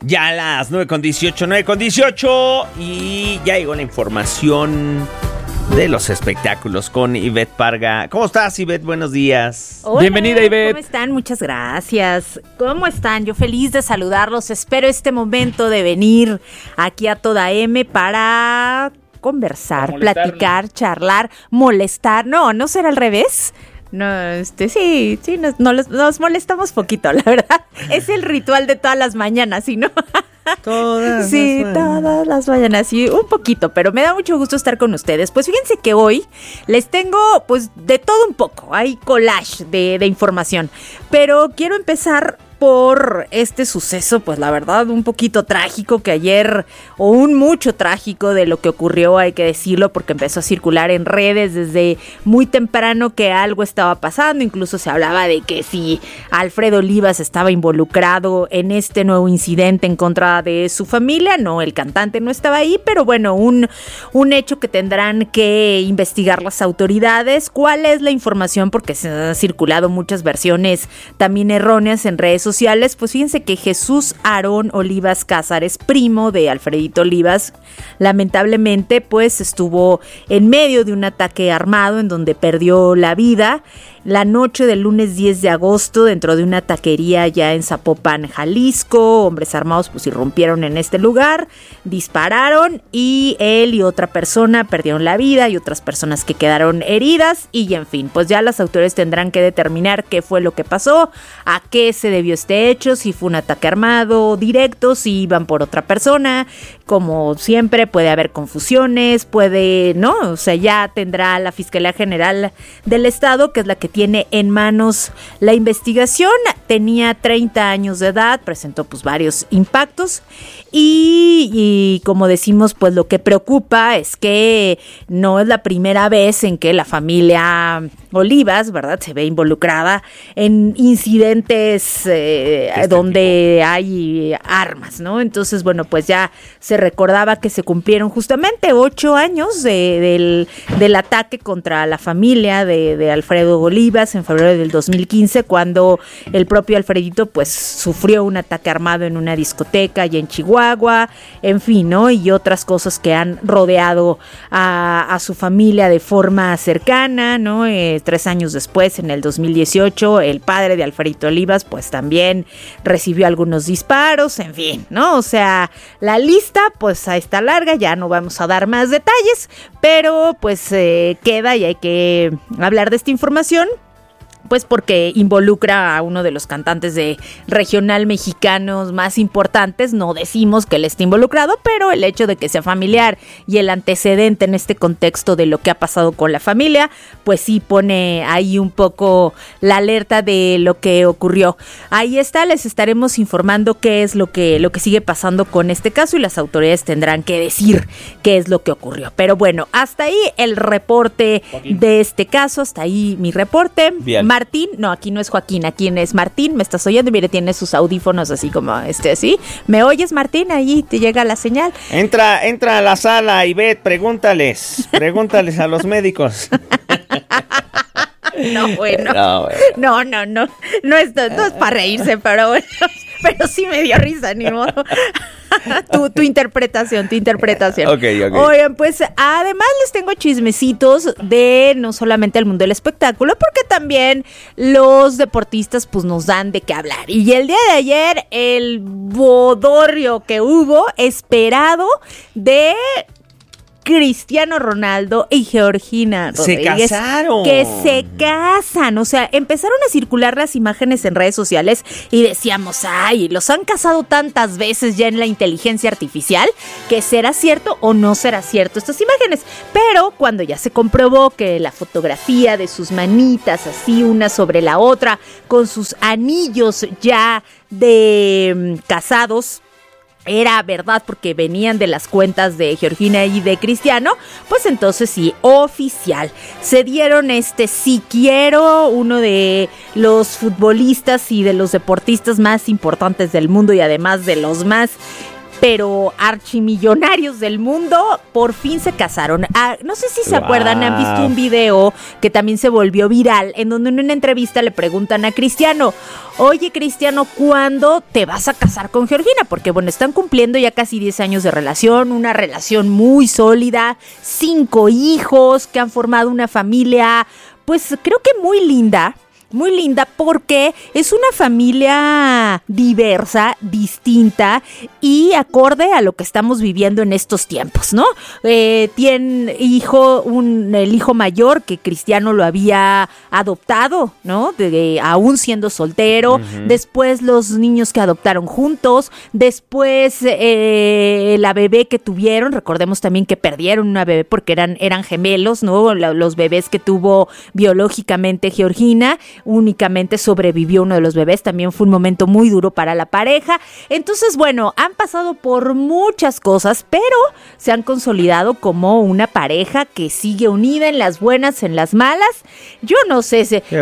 Ya a las 9:18 y ya llegó la información de los espectáculos con Ivette Parga. ¿Cómo estás, Ivette? Buenos días. Hola, bienvenida, Ivette. ¿Cómo están? Muchas gracias. ¿Cómo están? Yo feliz de saludarlos. Espero este momento de venir aquí a Toda M para conversar, platicar, charlar, molestar. No será al revés. No, sí, nos molestamos poquito, la verdad. Es el ritual de todas las mañanas, ¿sí, no? Todas las mañanas, sí, un poquito, pero me da mucho gusto estar con ustedes. Pues fíjense que hoy les tengo, pues, de todo un poco, hay collage de información, pero quiero empezar por este suceso, pues la verdad un poquito trágico que ayer, o un mucho trágico de lo que ocurrió, hay que decirlo, porque empezó a circular en redes desde muy temprano que algo estaba pasando, incluso se hablaba de que si Alfredo Olivas estaba involucrado en este nuevo incidente en contra de su familia. No, el cantante no estaba ahí, pero bueno, un hecho que tendrán que investigar las autoridades. ¿Cuál es la información? Porque se han circulado muchas versiones también erróneas en redes sociales. Pues fíjense que Jesús Aarón Olivas Cázares, primo de Alfredito Olivas, lamentablemente pues estuvo en medio de un ataque armado en donde perdió la vida la noche del lunes 10 de agosto dentro de una taquería ya en Zapopan, Jalisco. Hombres armados pues irrumpieron en este lugar, dispararon y él y otra persona perdieron la vida y otras personas que quedaron heridas y en fin, pues ya las autoridades tendrán que determinar qué fue lo que pasó, a qué se debió este hecho, si fue un ataque armado directo, si iban por otra persona. Como siempre puede haber confusiones, o sea, ya tendrá la Fiscalía General del Estado, que es la que tiene en manos la investigación. Tenía 30 años de edad, presentó pues varios impactos y como decimos, pues lo que preocupa es que no es la primera vez en que la familia Olivas, ¿verdad?, se ve involucrada en incidentes donde hay armas, ¿no? Entonces, bueno, pues ya se recordaba que se cumplieron justamente 8 años del ataque contra la familia de Alfredo Olivas en febrero del 2015, cuando el propio Alfredito pues sufrió un ataque armado en una discoteca y en Chihuahua, en fin, ¿no? Y otras cosas que han rodeado a su familia de forma cercana, ¿no? 3 años después, en el 2018, el padre de Alfredito Olivas pues también recibió algunos disparos, en fin, ¿no? O sea, la lista pues está larga, ya no vamos a dar más detalles, pero pues queda y hay que hablar de esta información. Pues porque involucra a uno de los cantantes de regional mexicanos más importantes. No decimos que él esté involucrado, pero el hecho de que sea familiar y el antecedente en este contexto de lo que ha pasado con la familia, pues sí pone ahí un poco la alerta de lo que ocurrió. Ahí está, les estaremos informando qué es lo que sigue pasando con este caso y las autoridades tendrán que decir qué es lo que ocurrió. Pero bueno, hasta ahí el reporte de este caso, hasta ahí mi reporte. Bien. Martín, no, aquí no es Joaquín, aquí es Martín, me estás oyendo, mire, tiene sus audífonos así como así. ¿Me oyes, Martín? Ahí te llega la señal. Entra a la sala, Ivette, pregúntales a los médicos. No, bueno. No es para reírse, pero bueno, pero sí me dio risa, ni modo. Tu interpretación. Okay. Oigan, pues además les tengo chismecitos de no solamente el mundo del espectáculo, porque también los deportistas pues nos dan de qué hablar. Y el día de ayer, el bodorrio que hubo esperado de Cristiano Ronaldo y Georgina Rodríguez. Se casaron. Que se casan. O sea, empezaron a circular las imágenes en redes sociales y decíamos, ay, los han casado tantas veces ya en la inteligencia artificial, que será cierto o no será cierto estas imágenes. Pero cuando ya se comprobó que la fotografía de sus manitas así una sobre la otra, con sus anillos ya de casados, era verdad porque venían de las cuentas de Georgina y de Cristiano, pues entonces sí, oficial. Se dieron sí quiero, uno de los futbolistas y de los deportistas más importantes del mundo y además de los más pero archimillonarios del mundo por fin se casaron. No sé si se acuerdan, han visto un video que también se volvió viral, en donde en una entrevista le preguntan a Cristiano: oye, Cristiano, ¿cuándo te vas a casar con Georgina? Porque bueno, están cumpliendo ya casi 10 años de relación, una relación muy sólida, 5 hijos que han formado una familia, pues creo que muy linda porque es una familia diversa, distinta y acorde a lo que estamos viviendo en estos tiempos, ¿no? Tiene el hijo mayor que Cristiano lo había adoptado, ¿no? Aún siendo soltero. Uh-huh. Después los niños que adoptaron juntos. Después la bebé que tuvieron. Recordemos también que perdieron una bebé porque eran gemelos, ¿no? Los bebés que tuvo biológicamente Georgina. Únicamente sobrevivió uno de los bebés, también fue un momento muy duro para la pareja. Entonces, bueno, han pasado por muchas cosas, pero se han consolidado como una pareja que sigue unida en las buenas, en las malas. Yo no sé,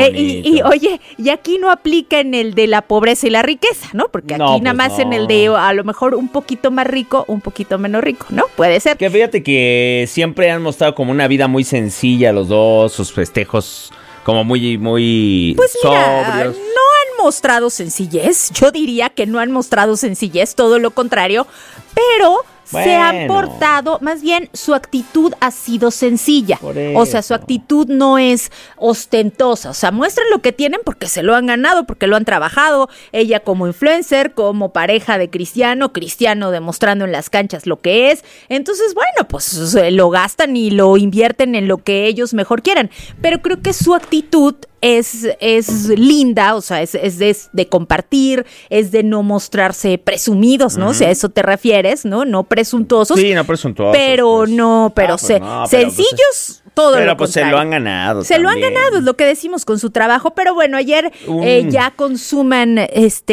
y oye, y aquí no aplica en el de la pobreza y la riqueza, ¿no? Porque aquí nada más en el de a lo mejor un poquito más rico, un poquito menos rico, ¿no? Puede ser. Que fíjate que siempre han mostrado como una vida muy sencilla los dos, sus festejos como muy pues mira, sobrios. No han mostrado sencillez. Yo diría que no han mostrado sencillez, todo lo contrario, pero se han portado, más bien su actitud ha sido sencilla. O sea, su actitud no es ostentosa. O sea, muestran lo que tienen porque se lo han ganado, porque lo han trabajado. Ella como influencer, como pareja de Cristiano demostrando en las canchas lo que es. Entonces, bueno, pues lo gastan y lo invierten en lo que ellos mejor quieran. Pero creo que su actitud es linda, o sea, es de compartir, es de no mostrarse presumidos, ¿no? Uh-huh. O sea, a eso te refieres, ¿no? No presuntuosos. Sí, no presuntuosos. Pero pues. Sencillos, pues, todo pero lo pues contrario. se lo han ganado. Se lo han ganado, es lo que decimos con su trabajo. Pero bueno, ayer ya consuman esta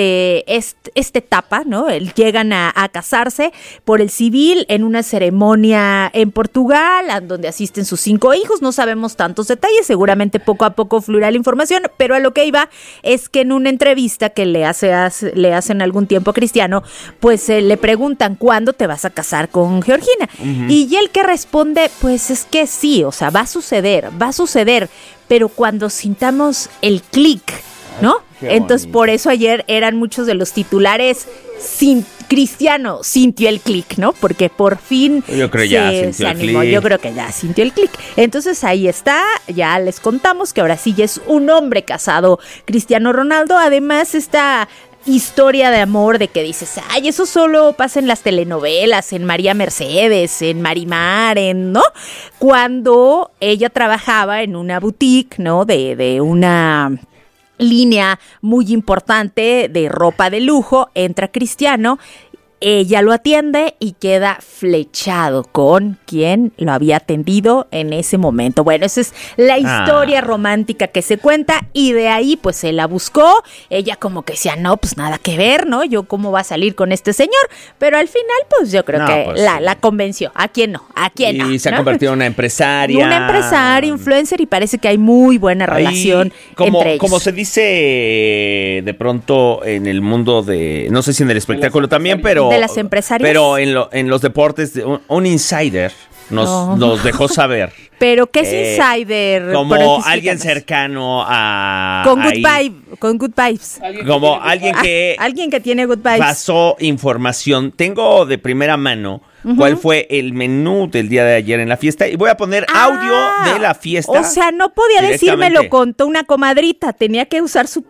etapa, ¿no? Llegan a casarse por el civil en una ceremonia en Portugal, a donde asisten sus 5 hijos. No sabemos tantos detalles, seguramente poco a poco fluirá la información, pero a lo que iba es que en una entrevista que le hacen algún tiempo a Cristiano, pues le preguntan ¿cuándo te vas a casar con Georgina? Uh-huh. Y él que responde, pues es que sí, o sea, va a suceder, pero cuando sintamos el clic, ¿no? Entonces por eso ayer eran muchos de los titulares Cristiano sintió el clic, ¿no? Porque por fin yo creo se animó. Yo creo que ya sintió el clic. Entonces ahí está, ya les contamos que ahora sí ya es un hombre casado, Cristiano Ronaldo. Además esta historia de amor de que dices, ay, eso solo pasa en las telenovelas, en María Mercedes, en Marimar, ¿no? Cuando ella trabajaba en una boutique, ¿no? De una línea muy importante de ropa de lujo, entra Cristiano, ella lo atiende y queda flechado con quien lo había atendido en ese momento. Bueno, esa es la historia romántica que se cuenta y de ahí pues él la buscó. Ella como que decía, no, pues nada que ver, ¿no? Yo cómo va a salir con este señor, pero al final pues yo creo que pues, la convenció. ¿A quién no? Y se ha convertido en una empresaria. Una empresaria, influencer, y parece que hay muy buena relación entre ellos. Como se dice de pronto en el mundo de, no sé si en el espectáculo también, pero de las empresarias. Pero en los deportes, un insider nos dejó saber. ¿Pero qué es insider? Como alguien cercano a... Con good vibes. Como alguien que tiene good vibes. Pasó información. Tengo de primera mano cuál fue el menú del día de ayer en la fiesta. Y voy a poner audio de la fiesta. O sea, no podía decirme lo contó una comadrita. Tenía que usar su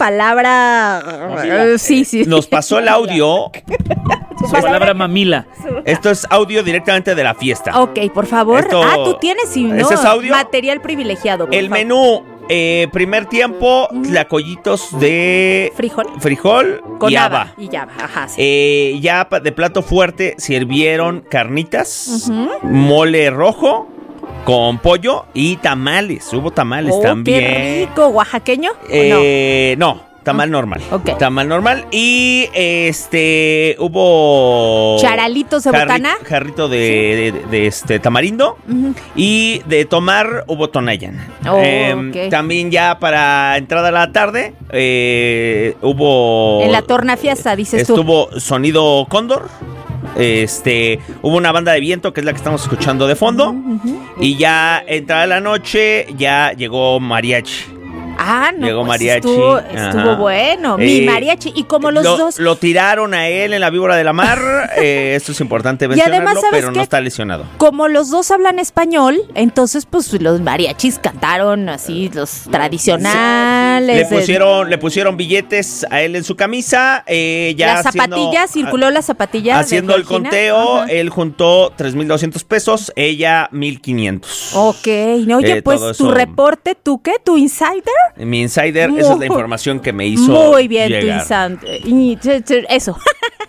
palabra. Sí. Nos pasó el audio. Su palabra mamila. Esto es audio directamente de la fiesta. Ok, por favor. Tú tienes, ¿no? ¿Este es audio? Material privilegiado. El menú, primer tiempo, tlacoyitos de frijol con y haba. Ajá, sí. Ya de plato fuerte sirvieron carnitas, mole rojo con pollo y tamales. Hubo tamales también. ¡Qué rico! ¿Oaxaqueño? No. Tamal normal. Okay. Tamal normal. Y hubo charalitos de botana. Jarrito de tamarindo. Y de tomar hubo tonayan. Okay. También ya para entrada a la tarde hubo... En la torna fiesta, dices tú. Estuvo sonido cóndor. Hubo una banda de viento, que es la que estamos escuchando de fondo. Y ya entrada la noche, ya llegó mariachi. Ah, no, llegó pues mariachi. Estuvo bueno. Mi mariachi. Y como los dos... Lo tiraron a él en la víbora de la mar. Esto es importante mencionarlo, además, pero no está lesionado. Como los dos hablan español, entonces pues los mariachis cantaron así, los tradicionales. Le pusieron billetes a él en su camisa. Ya la zapatilla, circuló la zapatilla. Haciendo el conteo, él juntó 3,200 pesos, ella 1,500. Ok. Oye, pues tu reporte, ¿tú qué? ¿Tu insider? Mi insider, esa es la información que me hizo muy bien, llegar. Tu insider. Eso.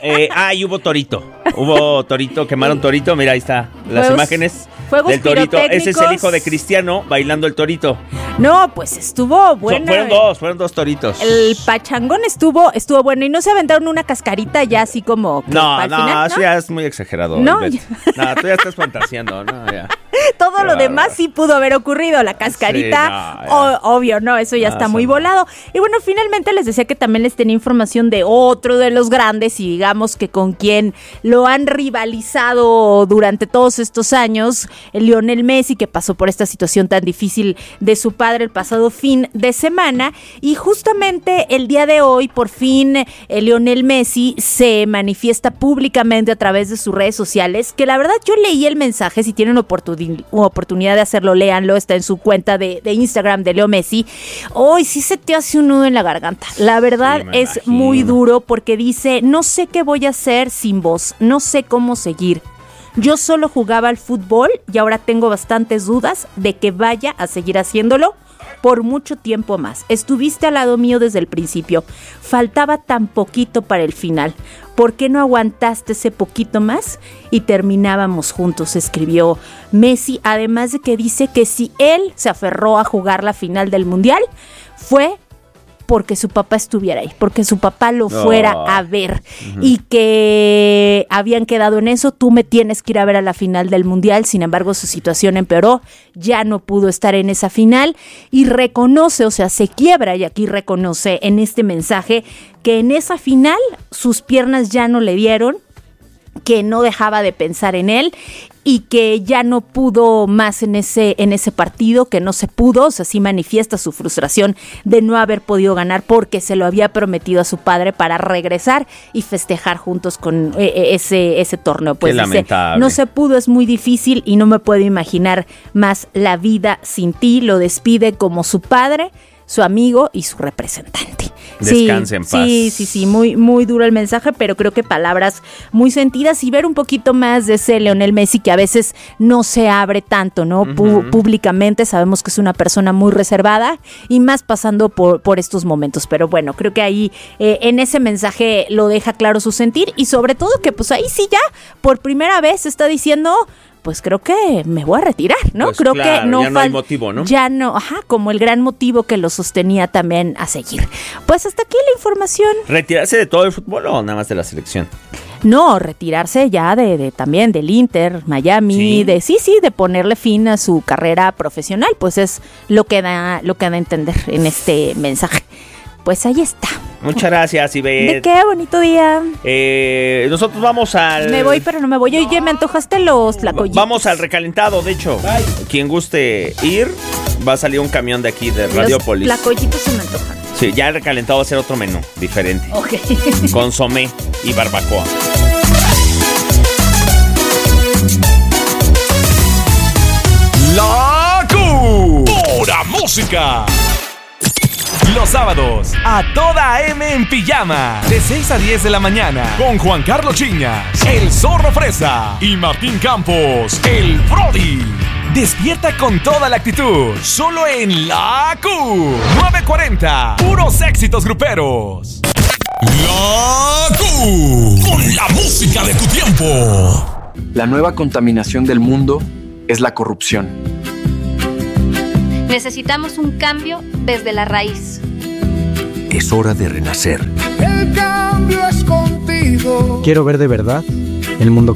Y hubo torito. Quemaron torito. Mira, ahí está las imágenes del torito. Ese es el hijo de Cristiano bailando el torito. No, pues estuvo bueno. Fueron dos toritos. El pachangón estuvo bueno. Y no se aventaron una cascarita ya así como... No, eso ya es muy exagerado. No, tú ya estás fantaseando, ¿no? Ya. Todo lo demás sí pudo haber ocurrido. La cascarita, sí, obvio, no, eso ya está muy volado. Y bueno, finalmente les decía que también les tenía información de otro de los grandes, y digamos que con quien lo han rivalizado durante todos estos años, el Lionel Messi, que pasó por esta situación tan difícil de su padre el pasado fin de semana. Y justamente el día de hoy, por fin, el Lionel Messi se manifiesta públicamente a través de sus redes sociales, que la verdad yo leí el mensaje. Si tienen oportunidad de hacerlo, léanlo, está en su cuenta de Instagram de Leo Messi. Hoy sí se te hace un nudo en la garganta. La verdad sí, es muy duro, porque dice: no sé qué voy a hacer sin vos, no sé cómo seguir. Yo solo jugaba al fútbol y ahora tengo bastantes dudas de que vaya a seguir haciéndolo por mucho tiempo más. Estuviste al lado mío desde el principio. Faltaba tan poquito para el final. ¿Por qué no aguantaste ese poquito más y terminábamos juntos?, escribió Messi. Además de que dice que si él se aferró a jugar la final del Mundial, fue porque su papá estuviera ahí, porque su papá lo fuera a ver, y que habían quedado en eso: tú me tienes que ir a ver a la final del Mundial. Sin embargo, su situación empeoró, ya no pudo estar en esa final, y reconoce, o sea, se quiebra, y aquí reconoce en este mensaje que en esa final sus piernas ya no le dieron, que no dejaba de pensar en él, y que ya no pudo más en ese partido, que no se pudo. O sea, sí manifiesta su frustración de no haber podido ganar, porque se lo había prometido a su padre para regresar y festejar juntos con ese torneo. Pues qué lamentable. No se pudo, es muy difícil y no me puedo imaginar más la vida sin ti. Lo despide como su padre, su amigo y su representante. Descanse en paz. Sí, muy, muy duro el mensaje, pero creo que palabras muy sentidas, y ver un poquito más de ese Lionel Messi, que a veces no se abre tanto, ¿no? Públicamente. Sabemos que es una persona muy reservada, y más pasando por estos momentos. Pero bueno, creo que ahí en ese mensaje lo deja claro su sentir, y sobre todo que pues ahí sí ya por primera vez está diciendo: pues creo que me voy a retirar, ¿no? Pues creo claro, que no hay motivo, ¿no? Ya no, como el gran motivo que lo sostenía también a seguir. Pues hasta aquí la información. ¿Retirarse de todo el fútbol o nada más de la selección? No, retirarse ya de también del Inter, Miami, de ponerle fin a su carrera profesional, pues es lo que da a entender en este mensaje. Pues ahí está. Muchas gracias, Ivette. ¿De qué? Bonito día. Nosotros vamos al... Me voy, pero no me voy. Oye, me antojaste los tlacoyitos. Vamos al recalentado, de hecho. Quien guste ir, va a salir un camión de aquí, de Radiopolis. Los tlacoyitos se me antojan. Sí, ya el recalentado va a ser otro menú, diferente. Ok. Consomé y barbacoa. La Pura Música. Los sábados, a toda M en pijama, de 6 a 10 de la mañana, con Juan Carlos Chiñas, el Zorro Fresa, y Martín Campos, el Brody. Despierta con toda la actitud, solo en La Q. 940, puros éxitos gruperos. La Q, con la música de tu tiempo. La nueva contaminación del mundo es la corrupción. Necesitamos un cambio desde la raíz. Es hora de renacer. El cambio es contigo. Quiero ver de verdad el mundo